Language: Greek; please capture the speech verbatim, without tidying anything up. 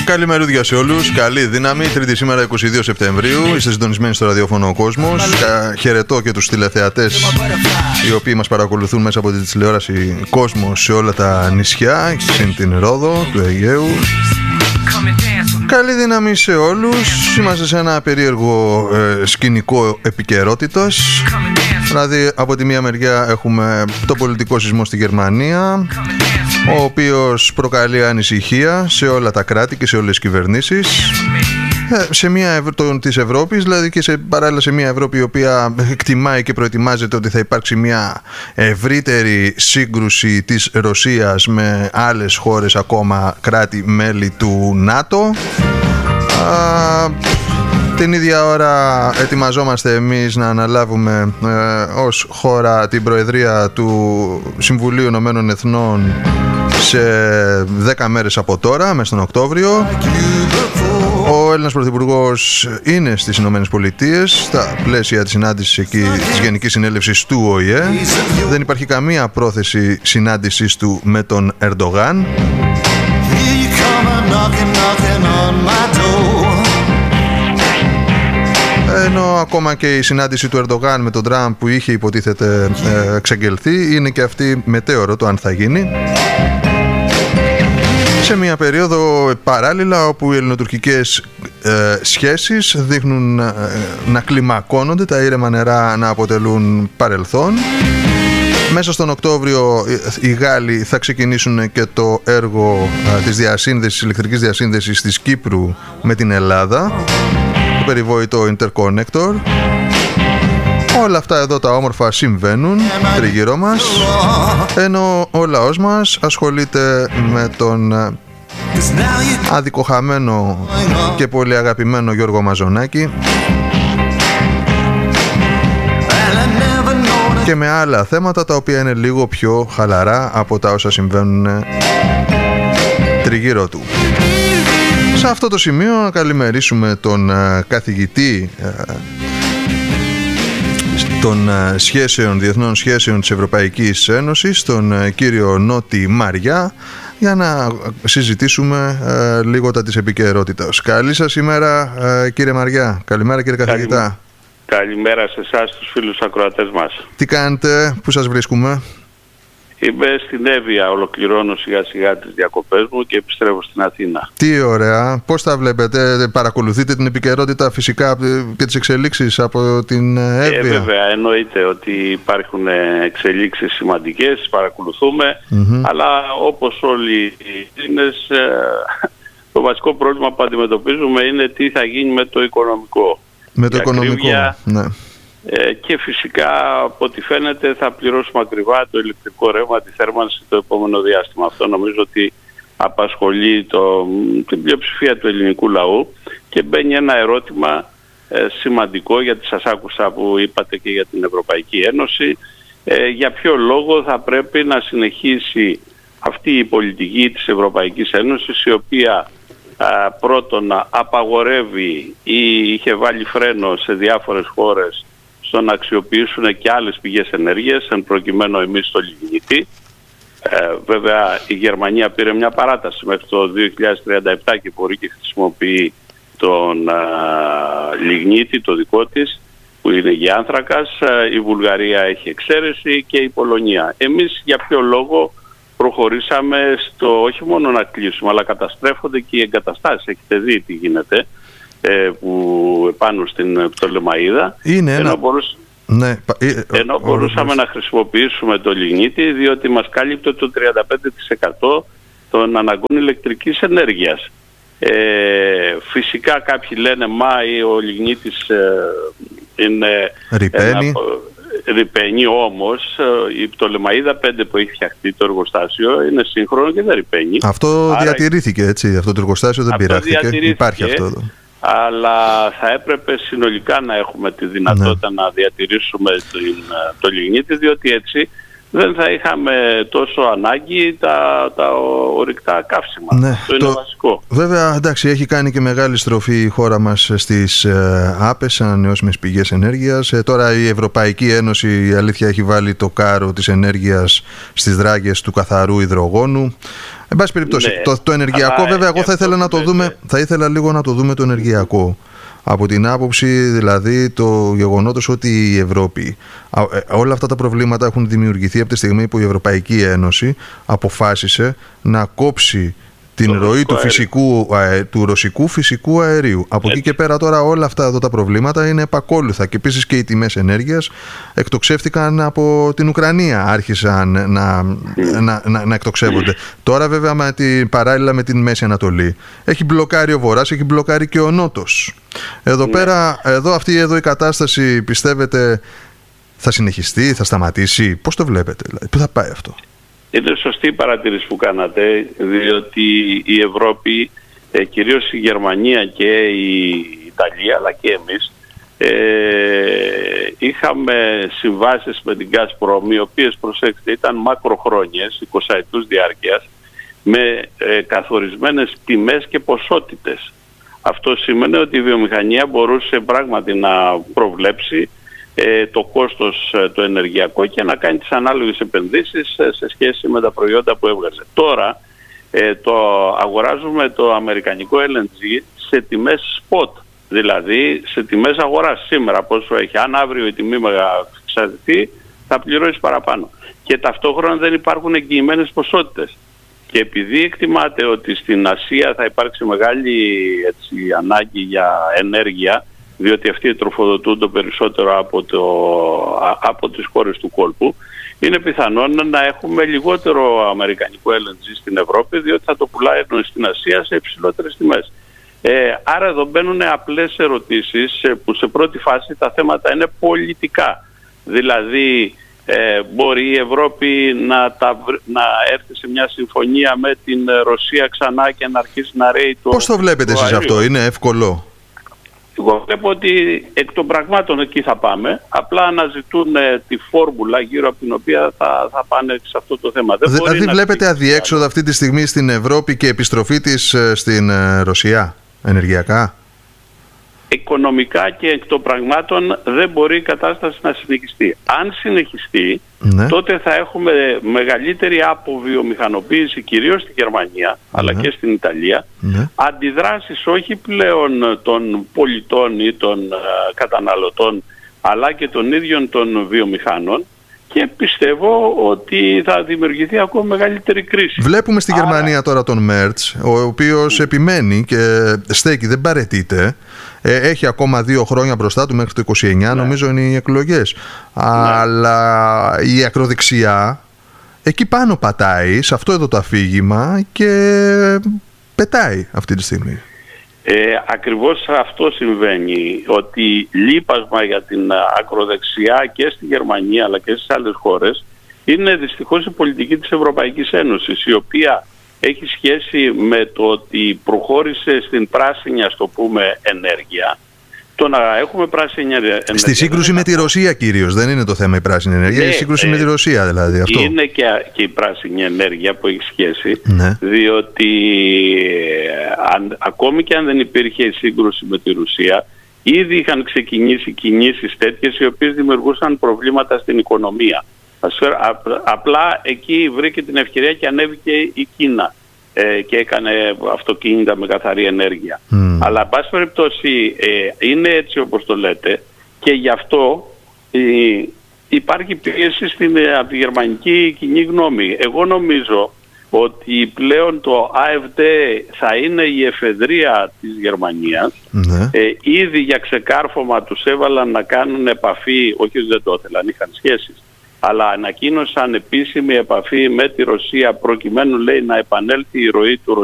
Καλημερούδια σε όλους. Καλή δύναμη. Τρίτη σήμερα εικοστή δεύτερη Σεπτεμβρίου. Είστε συντονισμένοι στο ραδιόφωνο Ο Κόσμος. Χαιρετώ και τους τηλεθεατές οι οποίοι μας παρακολουθούν μέσα από τη τηλεόραση Κόσμος σε όλα τα νησιά, συν την Ρόδο του Αιγαίου. Καλή δύναμη σε όλους. Είμαστε σε ένα περίεργο ε, σκηνικό επικαιρότητας. Δηλαδή από τη μία μεριά έχουμε το πολιτικό σεισμό στη Γερμανία, ο οποίος προκαλεί ανησυχία σε όλα τα κράτη και σε όλες τις κυβερνήσεις. Σε μια Ευ... το... της Ευρώπης, δηλαδή και σε... παράλληλα σε μια Ευρώπη η οποία εκτιμάει και προετοιμάζεται ότι θα υπάρξει μια ευρύτερη σύγκρουση της Ρωσίας με άλλες χώρες, ακόμα κράτη μέλη του ΝΑΤΟ. Α... Την ίδια ώρα ετοιμαζόμαστε εμείς να αναλάβουμε ε, ως χώρα την Προεδρία του Συμβουλίου Ηνωμένων Εθνών σε δέκα μέρες από τώρα, μέσα στον Οκτώβριο. Ο Έλληνας Πρωθυπουργός είναι στις Ηνωμένες Πολιτείες στα πλαίσια της συνάντησης εκεί της Γενικής Συνέλευσης του Ο Η Ε. Δεν υπάρχει καμία πρόθεση συνάντησης του με τον Ερντογάν. Ενώ ακόμα και η συνάντηση του Ερντογάν με τον Τραμπ που είχε υποτίθεται ε, εξαγγελθεί, είναι και αυτή μετέωρο το αν θα γίνει. Σε μια περίοδο παράλληλα όπου οι ελληνοτουρκικές ε, σχέσεις δείχνουν ε, να κλιμακώνονται, τα ήρεμα νερά να αποτελούν παρελθόν. Μέσα στον Οκτώβριο οι Γάλλοι θα ξεκινήσουν και το έργο ε, της διασύνδεσης, ηλεκτρικής διασύνδεσης της Κύπρου με την Ελλάδα, το περιβόητο Interconnector. Όλα αυτά εδώ τα όμορφα συμβαίνουν τριγύρω μας, ενώ ο λαός μας ασχολείται με τον αδικοχαμένο και πολύ αγαπημένο Γιώργο Μαζονάκη και με άλλα θέματα τα οποία είναι λίγο πιο χαλαρά από τα όσα συμβαίνουν τριγύρω του. Σε αυτό το σημείο να καλημερίσουμε τον καθηγητή των σχέσεων, διεθνών σχέσεων της Ευρωπαϊκής Ένωσης, τον κύριο Νότι Μαριά, για να συζητήσουμε ε, λίγο τα της επικαιρότητας. Καλή σας ημέρα, ε, κύριε Μαριά. Καλημέρα, κύριε καθηγητά. Καλημέρα σε εσάς, τους φίλους ακροατές μας. Τι κάνετε, πού σας βρίσκουμε? Είμαι στην Εύβοια, ολοκληρώνω σιγά σιγά τις διακοπές μου και επιστρέφω στην Αθήνα. Τι ωραία. Πώς τα βλέπετε, παρακολουθείτε την επικαιρότητα φυσικά και τις εξελίξεις από την Εύβοια? Ε, βέβαια, εννοείται ότι υπάρχουν εξελίξεις σημαντικές, παρακολουθούμε, mm-hmm. αλλά όπως όλοι οι Έλληνες, το βασικό πρόβλημα που αντιμετωπίζουμε είναι τι θα γίνει με το οικονομικό. Με το οικονομικό, ακρίβεια, ναι. Ε, και φυσικά από ό,τι φαίνεται θα πληρώσουμε ακριβά το ηλεκτρικό ρεύμα, τη θέρμανση το επόμενο διάστημα. Αυτό νομίζω ότι απασχολεί το, την πλειοψηφία του ελληνικού λαού και μπαίνει ένα ερώτημα ε, σημαντικό, γιατί σας άκουσα που είπατε και για την Ευρωπαϊκή Ένωση, ε, για ποιο λόγο θα πρέπει να συνεχίσει αυτή η πολιτική της Ευρωπαϊκής Ένωσης, η οποία α, πρώτον απαγορεύει ή είχε βάλει φρένο σε διάφορες χώρες στο να αξιοποιήσουν και άλλες πηγές ενέργειας, εν προκειμένου εμείς στο λιγνίτη. Ε, βέβαια η Γερμανία πήρε μια παράταση μέχρι το δύο χιλιάδες τριάντα επτά και μπορεί και χρησιμοποιεί τον α, λιγνίτη, το δικό της, που είναι για άνθρακας. Η Βουλγαρία έχει εξαίρεση και η Πολωνία. Εμείς για ποιο λόγο προχωρήσαμε στο όχι μόνο να κλείσουμε, αλλά καταστρέφονται και οι εγκαταστάσεις. Έχετε δει τι γίνεται. Ε, που επάνω στην Πτολεμαΐδα, είναι ενώ, ένα... μπορούσ... ναι, ενώ ο, μπορούσαμε ο, να χρησιμοποιήσουμε το λιγνίτη, διότι μας κάλυπτε το τριάντα πέντε τοις εκατό των αναγκών ηλεκτρικής ενέργειας. Ε, φυσικά κάποιοι λένε μα ο λιγνίτης ε, είναι ρηπαίνει. Ρηπαίνει, όμως η Πτολεμαΐδα πέντε που έχει φτιαχτεί το εργοστάσιο είναι σύγχρονο και δεν ρηπαίνει. Αυτό άρα διατηρήθηκε, έτσι, αυτό το εργοστάσιο δεν πειράχθηκε, υπάρχει αυτό εδώ. Αλλά θα έπρεπε συνολικά να έχουμε τη δυνατότητα ναι. να διατηρήσουμε την, το λιγνίτη, διότι έτσι δεν θα είχαμε τόσο ανάγκη τα, τα ορυκτά καύσιμα. Ναι, αυτό είναι το, βασικό. Βέβαια, εντάξει, έχει κάνει και μεγάλη στροφή η χώρα μας στις ε, άπες, ανανεώσιμες πηγές ενέργειας. Ε, τώρα η Ευρωπαϊκή Ένωση, η αλήθεια, έχει βάλει το κάρο της ενέργειας στις δράγες του καθαρού υδρογόνου. Εν πάση περιπτώσει, ναι, το, το ενεργειακό βέβαια εγώ θα ήθελα να το δούμε, θα ήθελα λίγο να το δούμε το ενεργειακό. Από την άποψη δηλαδή το γεγονότος ότι η Ευρώπη, όλα αυτά τα προβλήματα έχουν δημιουργηθεί από τη στιγμή που η Ευρωπαϊκή Ένωση αποφάσισε να κόψει την το ροή του, φυσικού, του ρωσικού φυσικού αερίου. Από Έτσι. εκεί και πέρα τώρα όλα αυτά εδώ τα προβλήματα είναι επακόλουθα και επίσης και οι τιμές ενέργειας εκτοξεύτηκαν από την Ουκρανία, άρχισαν να, mm. να, να, να εκτοξεύονται. Τώρα βέβαια με την, παράλληλα με την Μέση Ανατολή έχει μπλοκάρει ο Βορράς, έχει μπλοκάρει και ο Νότος. Εδώ mm. πέρα, εδώ αυτή εδώ η κατάσταση πιστεύετε θα συνεχιστεί, θα σταματήσει, πώς το βλέπετε, δηλαδή, πού θα πάει αυτό? Είναι σωστή η παρατήρηση που κάνατε, διότι η Ευρώπη, ε, κυρίως η Γερμανία και η Ιταλία, αλλά και εμείς, ε, είχαμε συμβάσεις με την Gazprom, οι οποίες, προσέξτε, ήταν μακροχρόνιες, εικοσαετούς διάρκειας, με ε, καθορισμένες τιμές και ποσότητες. Αυτό σημαίνει ότι η βιομηχανία μπορούσε πράγματι να προβλέψει το κόστος το ενεργειακό και να κάνει τις ανάλογες επενδύσεις σε σχέση με τα προϊόντα που έβγαζε. Τώρα το αγοράζουμε το αμερικανικό ελ εν τζι σε τιμές spot, δηλαδή σε τιμές αγοράς σήμερα πόσο έχει. Αν αύριο η τιμή εξαρτηθεί θα πληρώσει παραπάνω. Και ταυτόχρονα δεν υπάρχουν εγγυημένες ποσότητες. Και επειδή εκτιμάται ότι στην Ασία θα υπάρξει μεγάλη έτσι, ανάγκη για ενέργεια, διότι αυτοί τροφοδοτούν το περισσότερο από, το, από τις χώρες του κόλπου, είναι πιθανόν να έχουμε λιγότερο αμερικανικό ελ εν τζι στην Ευρώπη, διότι θα το πουλάει στην Ασία σε υψηλότερες τιμές. Ε, άρα εδώ μπαίνουν απλές ερωτήσεις που σε πρώτη φάση τα θέματα είναι πολιτικά. Δηλαδή ε, μπορεί η Ευρώπη να, τα, να έρθει σε μια συμφωνία με την Ρωσία ξανά και να αρχίσει να ρέει το... Πώς το βλέπετε εσείς αυτό, είναι εύκολο? Εγώ βλέπω ότι εκ των πραγμάτων εκεί θα πάμε. Απλά αναζητούν ε, τη φόρμουλα γύρω από την οποία θα, θα πάνε σε αυτό το θέμα. Δεν δηλαδή βλέπετε αδιέξοδο αυτή τη στιγμή στην Ευρώπη και επιστροφή της ε, στην ε, Ρωσία ενεργειακά? Οικονομικά και εκ των πραγμάτων δεν μπορεί η κατάσταση να συνεχιστεί. Αν συνεχιστεί, ναι. τότε θα έχουμε μεγαλύτερη αποβιομηχανοποίηση κυρίως στη Γερμανία, ναι. αλλά και στην Ιταλία. Ναι. Αντιδράσεις όχι πλέον των πολιτών ή των uh, καταναλωτών, αλλά και των ίδιων των βιομηχάνων. Και πιστεύω ότι θα δημιουργηθεί ακόμα μεγαλύτερη κρίση. Βλέπουμε στη Άρα... Γερμανία τώρα τον Μέρτς, ο οποίος mm. επιμένει και στέκει, δεν παραιτείται. Έχει ακόμα δύο χρόνια μπροστά του μέχρι το είκοσι εννιά, ναι. νομίζω είναι οι εκλογές. Ναι. Αλλά η ακροδεξιά εκεί πάνω πατάει, σε αυτό εδώ το αφήγημα και πετάει αυτή τη στιγμή. Ε, ακριβώς αυτό συμβαίνει, ότι λείπασμα για την ακροδεξιά και στη Γερμανία αλλά και στις άλλες χώρες είναι δυστυχώς η πολιτική της Ευρωπαϊκής Ένωσης, η οποία έχει σχέση με το ότι προχώρησε στην πράσινη, ας το πούμε, ενέργεια. Το να έχουμε πράσινη ενέργεια... Στη σύγκρουση με τη Ρωσία κυρίως, δεν είναι το θέμα η πράσινη ενέργεια, ναι, η σύγκρουση ε, με τη Ρωσία δηλαδή αυτό. Είναι και, και η πράσινη ενέργεια που έχει σχέση, ναι. διότι αν, ακόμη και αν δεν υπήρχε η σύγκρουση με τη Ρωσία, ήδη είχαν ξεκινήσει κινήσεις τέτοιες οι οποίες δημιουργούσαν προβλήματα στην οικονομία. Απλά εκεί βρήκε την ευκαιρία και ανέβηκε η Κίνα ε, και έκανε αυτοκίνητα με καθαρή ενέργεια. Mm. Αλλά, εν πάση περιπτώσει, ε, είναι έτσι όπως το λέτε και γι' αυτό ε, υπάρχει πίεση στην, από τη γερμανική κοινή γνώμη. Εγώ νομίζω ότι πλέον το AfD θα είναι η εφεδρεία της Γερμανίας. Mm. Ε, ήδη για ξεκάρφωμα τους έβαλαν να κάνουν επαφή, όχι ότι δεν το ήθελαν, είχαν σχέσεις, αλλά ανακοίνωσαν επίσημη επαφή με τη Ρωσία προκειμένου, λέει, να επανέλθει η ροή του